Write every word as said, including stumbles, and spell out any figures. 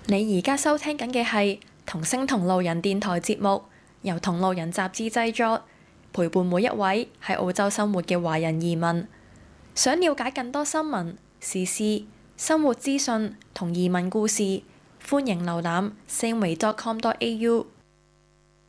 你而家收聽緊嘅係同聲同路人電台節目，由同路人雜誌製作，陪伴每一位喺澳洲生活嘅華人移民。想了解更多新聞、時事、生活資訊同移民故事，歡迎瀏覽 sangway dot com dot a u。